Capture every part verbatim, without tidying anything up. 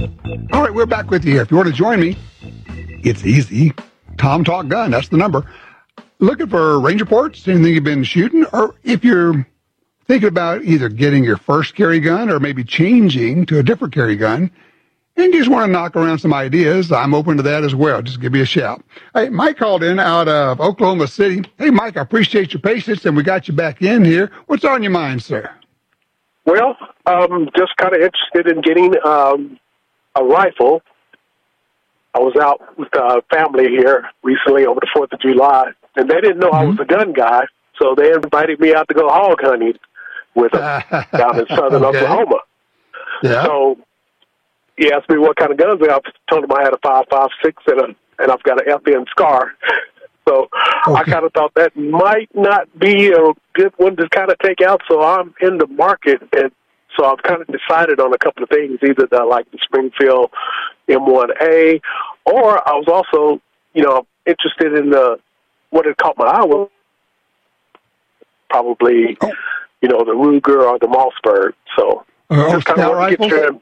All right, we're back with you here. If you want to join me, it's easy. Tom Talk Gun, that's the number. Looking for range reports, anything you've been shooting, or if you're thinking about either getting your first carry gun or maybe changing to a different carry gun, and you just want to knock around some ideas, I'm open to that as well. Just give me a shout. Hey, Mike called in out of Oklahoma City. Hey, Mike, I appreciate your patience, and we got you back in here. What's on your mind, sir? Well, um, just kind of interested in getting um, a rifle. I was out with uh, family here recently over the fourth of July, and they didn't know mm-hmm. I was a gun guy, so they invited me out to go hog hunting with them down in southern okay. Oklahoma. Yeah. So he asked me what kind of guns I have. I told him I had a five five six and, a, and I've got an F N Scar. So okay. I kind of thought that might not be a good one to kind of take out, so I'm in the market, and so I've kind of decided on a couple of things, either the, like the Springfield M one A, or I was also, you know, interested in the, what had caught my eye was probably, oh. you know, the Ruger or the Mossberg. So uh, just kind of want to get your...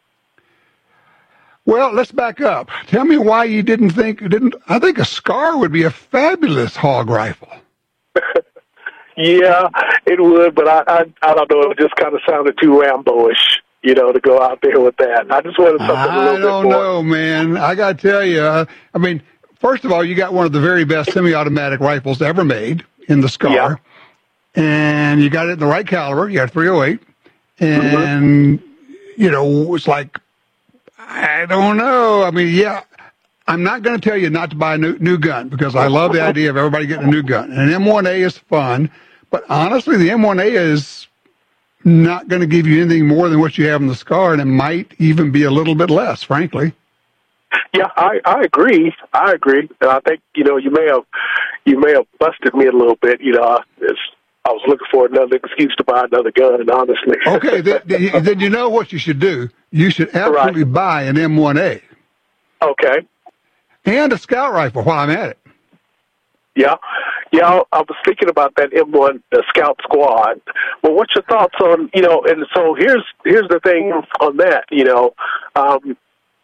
Well, let's back up. Tell me why you didn't think, didn't, I think a Scar would be a fabulous hog rifle. Yeah, it would, but I, I, I don't know. It just kind of sounded too Rambo-ish, you know, to go out there with that. I just wanted something a little bit more. I don't know, man. I got to tell you, uh, I mean, first of all, you got one of the very best semi-automatic rifles ever made in the Scar. Yeah. And you got it in the right caliber. You got three oh eight. And, mm-hmm. you know, it's like, I don't know. I mean, yeah, I'm not going to tell you not to buy a new, new gun because I love the idea of everybody getting a new gun. And an M one A is fun, but honestly, the M one A is not going to give you anything more than what you have in the Scar, and it might even be a little bit less, frankly. Yeah, I, I agree. I agree. And I think, you know, you may have you may have busted me a little bit. You know, it's, I was looking for another excuse to buy another gun, honestly. Okay, then, then you know what you should do. You should absolutely right. buy an M one A. Okay. And a scout rifle while I'm at it. Yeah. Yeah, I was thinking about that M one, the Scout Squad. Well, what's your thoughts on, you know, and so here's here's the thing on that, you know. Um,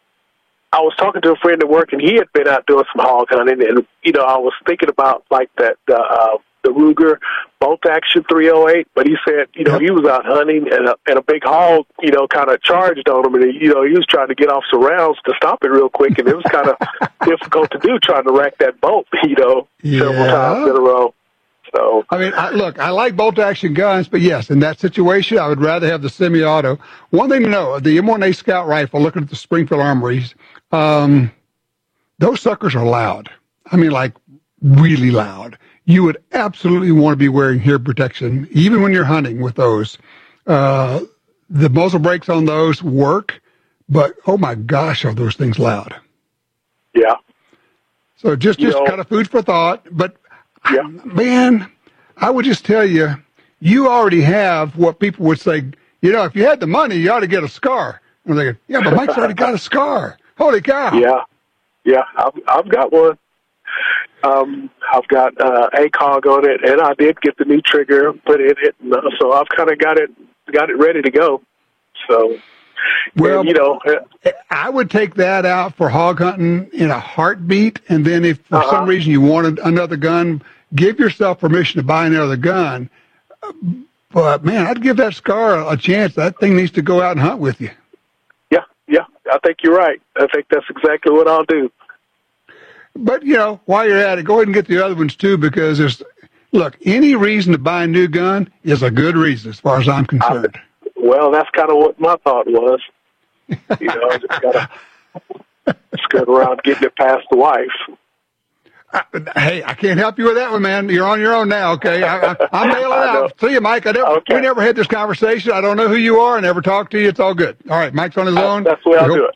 I was talking to a friend at work, and he had been out doing some hog hunting, and, you know, I was thinking about, like, that the, uh, the Ruger bolt-action three oh eight, but he said, you know, he was out hunting, and a, and a big hog, you know, kind of charged on him, and, you know, he was trying to get off some rounds to stop it real quick, and it was kind of difficult to do, trying to rack that bolt, you know, yeah. several times in a row. So, I mean, I, look, I like bolt-action guns, but yes, in that situation, I would rather have the semi-auto. One thing to know, the M one A Scout rifle, looking at the Springfield Armories, um, those suckers are loud. I mean, like, really loud. You would absolutely want to be wearing hear protection, even when you're hunting with those. Uh, the muzzle brakes on those work, but, oh, my gosh, are those things loud. Yeah. So just, just kind of food for thought, but... Yeah. Man, I would just tell you, you already have what people would say, you know, if you had the money, you ought to get a Scar. And they go, yeah, but Mike's already got a Scar. Holy cow. Yeah. Yeah, I've, I've got one. Um, I've got uh, A C O G on it, and I did get the new trigger put in it, and, uh, so I've kind of got it, got it ready to go. So, well, and, you know, I would take that out for hog hunting in a heartbeat, and then if for uh-huh. some reason you wanted another gun, give yourself permission to buy another gun. But, man, I'd give that Scar a chance. That thing needs to go out and hunt with you. Yeah, yeah, I think you're right. I think that's exactly what I'll do. But, you know, while you're at it, go ahead and get the other ones, too, because there's, look, any reason to buy a new gun is a good reason as far as I'm concerned. I, well, that's kind of what my thought was. You know, I just got to skirt around getting it past the wife. Uh, hey, I can't help you with that one, man. You're on your own now, okay? I, I, I'm bailing out. See you, Mike. I never, okay. We never had this conversation. I don't know who you are. I never talked to you. It's all good. All right, Mike's on his uh, own. That's the way I'll do it.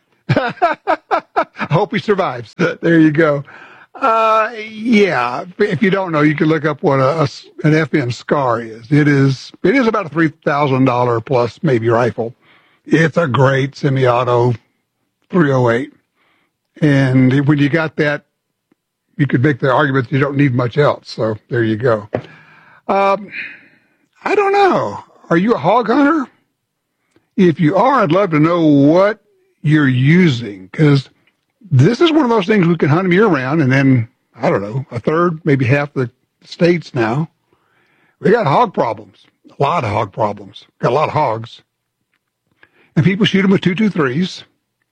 I hope he survives. There you go. Uh, yeah, if you don't know, you can look up what a, a, an F N Scar is. It is it is about a three thousand dollars plus maybe rifle. It's a great semi-auto three oh eight. And when you got that, you could make the argument that you don't need much else. So there you go. Um, I don't know. Are you a hog hunter? If you are, I'd love to know what you're using, because this is one of those things we can hunt them year round, and then, I don't know, a third, maybe half the states now, we got hog problems, a lot of hog problems, got a lot of hogs, and people shoot them with two twenty-threes,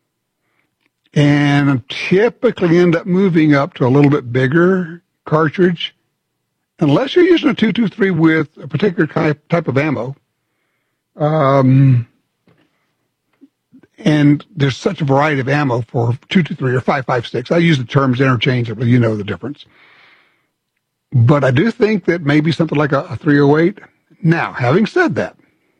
and typically end up moving up to a little bit bigger cartridge, unless you're using a two twenty-three with a particular type, type of ammo. Um, and there's such a variety of ammo for two twenty-three or five five six. I use the terms interchangeably, you know the difference. But I do think that maybe something like a, a three oh eight. Now, having said that,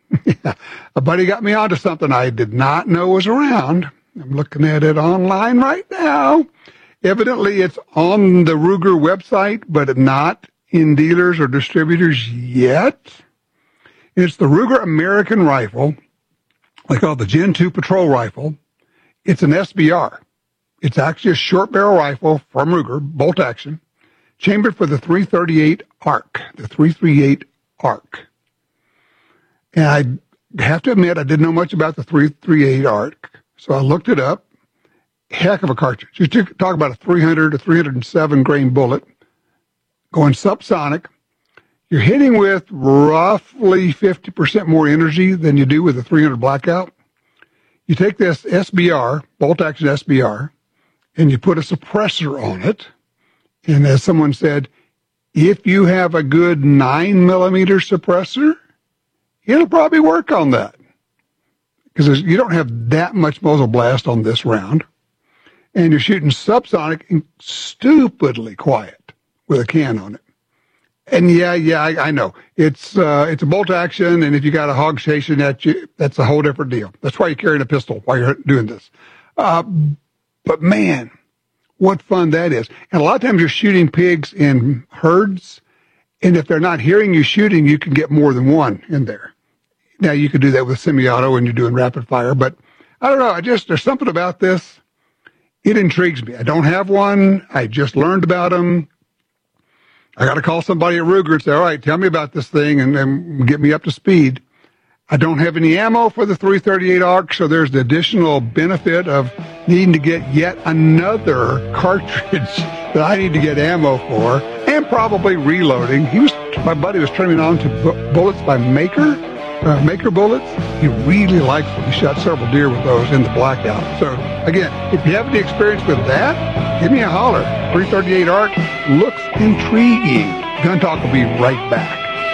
a buddy got me onto something I did not know was around. I'm looking at it online right now. Evidently, it's on the Ruger website, but not in dealers or distributors yet. It's the Ruger American Rifle. They call it the Gen two Patrol Rifle. It's an S B R. It's actually a short barrel rifle from Ruger, bolt action, chambered for the three thirty-eight ARC, the three thirty-eight ARC. And I have to admit, I didn't know much about the three thirty-eight ARC, so I looked it up. Heck of a cartridge. You talk about a three hundred to three hundred seven grain bullet going subsonic. You're hitting with roughly fifty percent more energy than you do with a three hundred Blackout. You take this S B R, bolt action S B R, and you put a suppressor on it. And as someone said, if you have a good nine millimeter suppressor, it'll probably work on that. Because you don't have that much muzzle blast on this round. And you're shooting subsonic and stupidly quiet with a can on it. And yeah, yeah, I, I know. It's uh, it's a bolt action, and if you got a hog chasing at you, that's a whole different deal. That's why you're carrying a pistol while you're doing this. Uh, but man, what fun that is. And a lot of times you're shooting pigs in herds, and if they're not hearing you shooting, you can get more than one in there. Now, you could do that with semi-auto when you're doing rapid fire, but I don't know. I just, there's something about this. It intrigues me. I don't have one. I just learned about them. I got to call somebody at Ruger and say, all right, tell me about this thing and, and get me up to speed. I don't have any ammo for the three thirty-eight ARC, so there's the additional benefit of needing to get yet another cartridge that I need to get ammo for, and probably reloading. He was, my buddy was turning me on to bu- bullets by Maker, uh, Maker bullets. He really likes them. He shot several deer with those in the Blackout. So again, if you have any experience with that, give me a holler. three thirty-eight ARC looks intriguing. Gun Talk will be right back.